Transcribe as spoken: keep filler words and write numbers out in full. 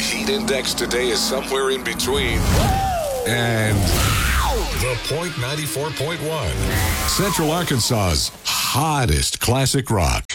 heat index today is somewhere in between. And The Point ninety-four point one, Central Arkansas's hottest classic rock.